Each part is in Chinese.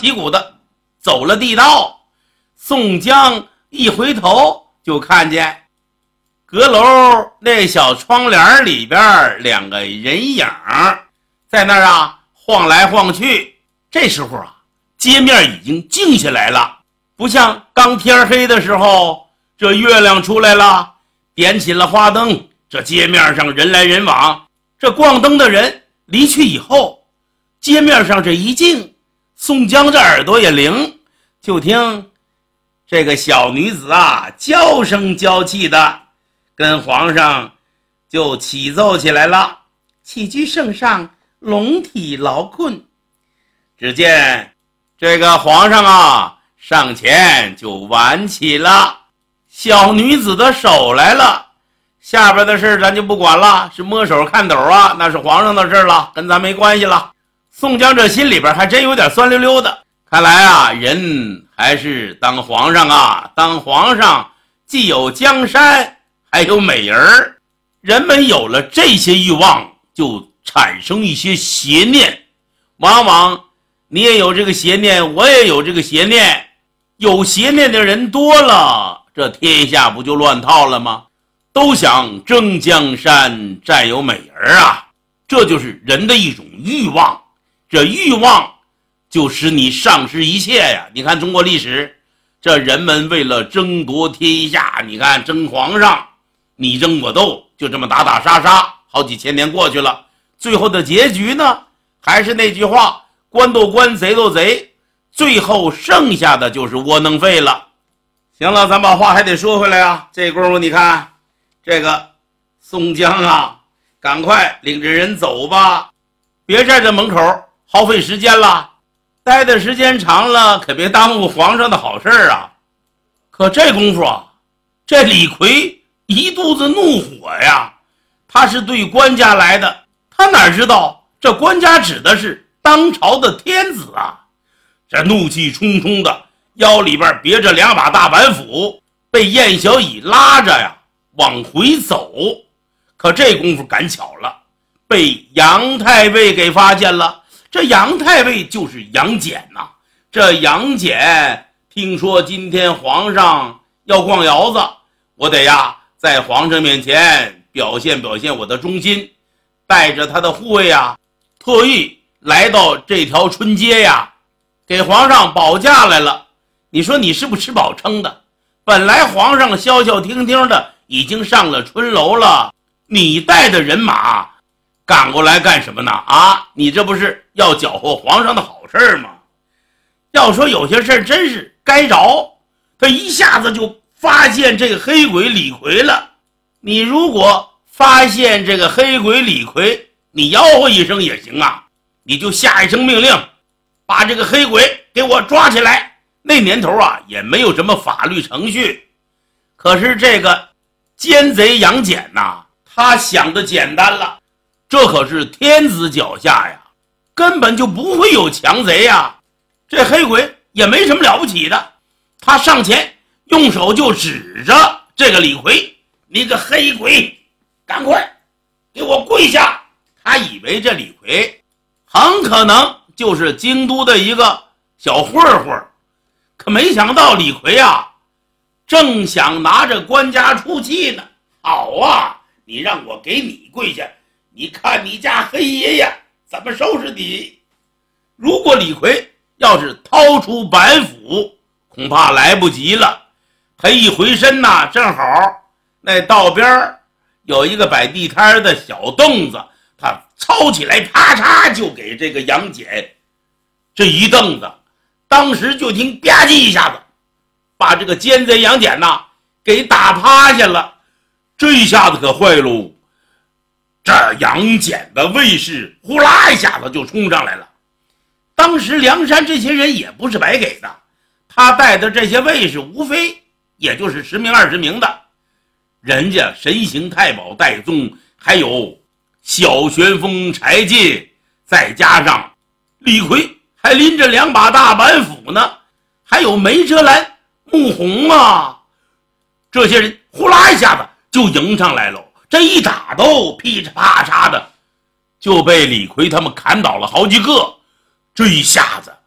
旗鼓的走了地道。宋江一回头就看见阁楼那小窗帘里边两个人影在那儿晃来晃去。这时候街面已经静下来了，不像刚天黑的时候，这月亮出来了，点起了花灯，这街面上人来人往。这逛灯的人离去以后，街面上这一静，宋江这耳朵也灵，就听这个小女子娇声娇气的跟皇上就起奏起来了：起居圣上，龙体劳困。只见这个皇上上前就挽起了小女子的手来了。下边的事咱就不管了，是摸手看斗那是皇上的事了，跟咱没关系了。宋江这心里边还真有点酸溜溜的，看来人还是当皇上当皇上既有江山还有美人。人们有了这些欲望，就产生一些邪念，往往你也有这个邪念，我也有这个邪念，有邪念的人多了，这天下不就乱套了吗？都想争江山占有美人这就是人的一种欲望，这欲望就使你丧失一切呀。你看中国历史，这人们为了争夺天下，你看争皇上，你争我斗，就这么打打杀杀，好几千年过去了，最后的结局呢，还是那句话，官斗官，贼斗贼，最后剩下的就是窝囊废了。行了，咱把话还得说回来这功夫你看这个宋江赶快领着人走吧，别在这门口耗费时间了，待的时间长了可别耽误皇上的好事可这功夫这李逵一肚子怒火呀，他是对官家来的，他哪知道这官家指的是当朝的天子这怒气冲冲的，腰里边别着两把大板斧，被燕小乙拉着往回走。可这功夫赶巧了，被杨太尉给发现了。这杨太尉就是杨戬这杨戬听说今天皇上要逛窑子，我得在皇上面前表现表现我的忠心，带着他的护卫特意来到这条春街给皇上保驾来了。你说你是不是吃饱撑的？本来皇上消消停停的已经上了春楼了，你带的人马赶过来干什么呢你这不是要搅和皇上的好事吗？要说有些事真是该着，他一下子就发现这个黑鬼李逵了。你如果发现这个黑鬼李逵，你吆喝一声也行你就下一声命令，把这个黑鬼给我抓起来。那年头也没有什么法律程序。可是这个奸贼杨戬他想的简单了，这可是天子脚下根本就不会有强贼这黑鬼也没什么了不起的，他上前用手就指着这个李逵：你个黑鬼，赶快给我跪下。他以为这李逵很可能就是京都的一个小混混，可没想到李逵正想拿着官家出气呢。好你让我给你跪下，你看你家黑爷爷怎么收拾你。如果李逵要是掏出板斧，恐怕来不及了。他一回身正好那道边有一个摆地摊的小凳子，他抄起来啪嚓就给这个杨戬这一凳子，当时就听吧唧一下子把这个奸贼杨戬给打趴下了。这一下子可坏喽，这杨戬的卫士呼啦一下子就冲上来了。当时梁山这些人也不是白给的，他带的这些卫士无非也就是10名20名的，人家神行太保戴宗，还有小旋风柴进，再加上李逵还拎着2把大板斧呢，还有梅哲兰、穆弘这些人呼啦一下子就迎上来了。这一打斗噼嚓啪嚓的就被李逵他们砍倒了好几个。这一下子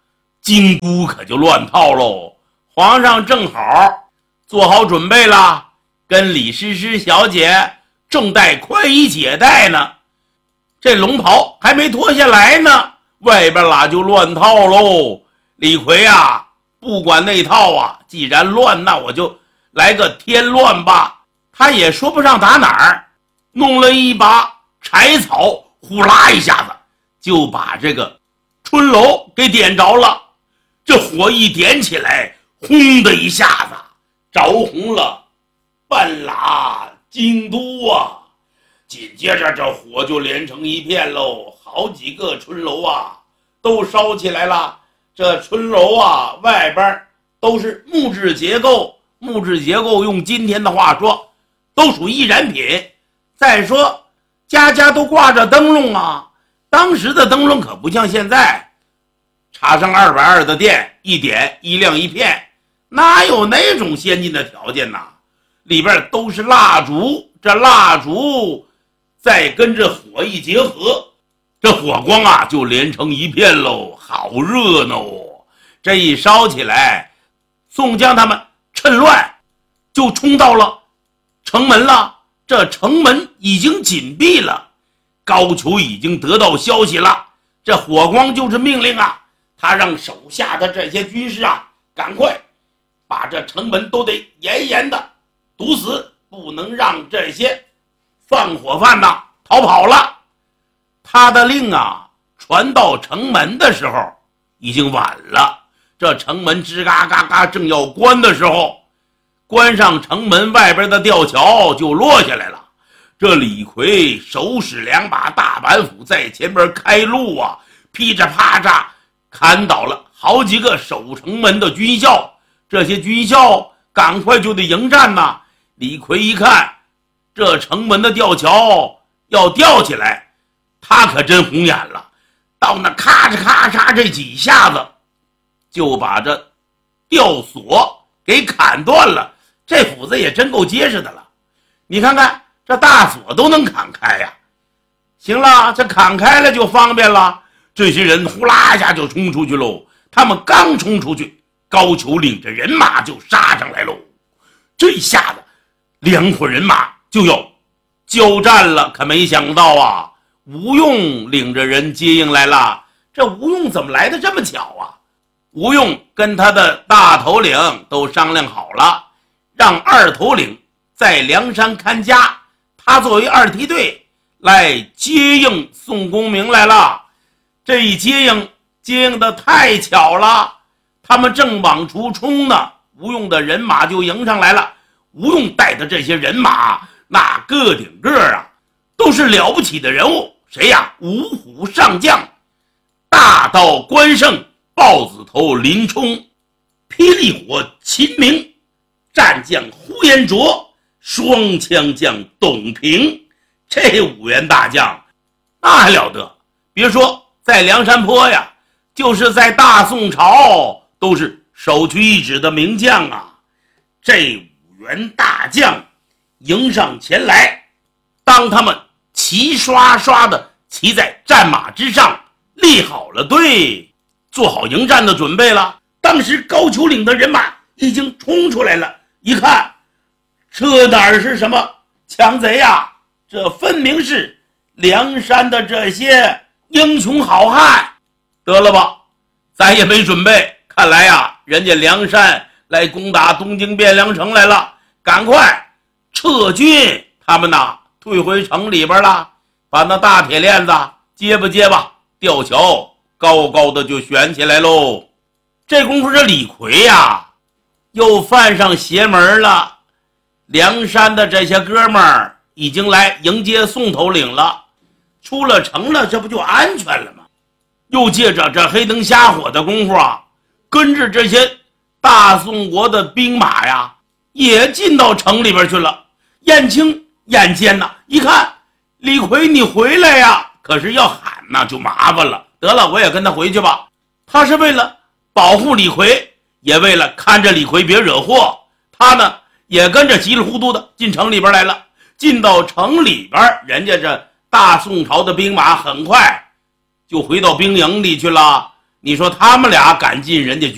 金箍可就乱套喽。皇上正好做好准备了，跟李师师小姐正待宽衣解带呢，这龙袍还没脱下来呢，外边啦就乱套喽。李逵啊，不管那套啊，既然乱，那我就来个添乱吧。他也说不上打哪儿，弄了一把柴草，呼啦一下子就把这个春楼给点着了。这火一点起来，轰的一下子着红了半拉京都啊！紧接着这火就连成一片喽，好几个春楼啊都烧起来了。这春楼啊外边都是木质结构，木质结构用今天的话说都属易燃品。再说家家都挂着灯笼啊，当时的灯笼可不像现在插上220的电，一点一亮一片，哪有那种先进的条件呢？里边都是蜡烛，这蜡烛再跟着火一结合，这火光啊就连成一片喽，好热闹哦。这一烧起来，宋江他们趁乱就冲到了城门了。这城门已经紧闭了，高俅已经得到消息了，这火光就是命令啊，他让手下的这些军士啊，赶快把这城门都得严严的堵死，不能让这些放火犯呐逃跑了。他的令啊传到城门的时候已经晚了，这城门吱嘎嘎嘎正要关的时候，关上城门外边的吊桥就落下来了。这李逵手使2把大板斧在前边开路啊，噼里啪嚓砍倒了好几个守城门的军校，这些军校赶快就得迎战呐。李逵一看这城门的吊桥要吊起来，他可真红眼了，到那咔嚓咔嚓这几下子就把这吊索给砍断了。这斧子也真够结实的了，你看看这大锁都能砍开呀。行了，这砍开了就方便了，这些人呼啦一下就冲出去喽。他们刚冲出去，高俅领着人马就杀上来喽。这一下子2伙人马就要交战了，可没想到啊，吴用领着人接应来了。这吴用怎么来的这么巧啊？吴用跟他的大头领都商量好了，让2头领在梁山看家，他作为2梯队来接应宋公明来了。这一接应的太巧了，他们正往出冲呢，吴用的人马就迎上来了。吴用带的这些人马，那个顶个啊都是了不起的人物。谁呀？五虎上将，大刀关胜、豹子头林冲、霹雳火秦明、战将呼延灼、双枪将董平。这5员大将那还了得，别说在梁山泊呀，就是在大宋朝都是首屈一指的名将啊。这5员大将迎上前来，当他们齐刷刷的骑在战马之上，立好了队，做好迎战的准备了。当时高俅领的人马已经冲出来了，一看这哪是什么强贼呀，这分明是梁山的这些英雄好汉。得了吧，咱也没准备，看来呀，人家梁山来攻打东京汴梁城来了，赶快撤军，他们呐退回城里边了，把那大铁链子接吧，吊桥高高的就悬起来喽。这功夫这李逵呀又犯上邪门了，梁山的这些哥们儿已经来迎接宋头领了，出了城了，这不就安全了吗？又借着这黑灯瞎火的功夫啊，跟着这些大宋国的兵马呀也进到城里边去了。燕青眼尖呐，一看李逵你回来呀，可是要喊那就麻烦了。得了，我也跟他回去吧。他是为了保护李逵，也为了看着李逵别惹祸，他呢也跟着稀里糊涂的进城里边来了。进到城里边，人家这大宋朝的兵马很快就回到兵营里去了。 你说他们俩敢进人家